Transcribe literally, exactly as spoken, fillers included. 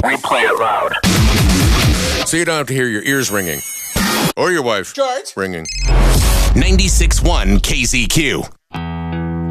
We play it loud. So you don't have to hear your ears ringing. Or your wife. George. Ringing. ninety-six point one K Z Q.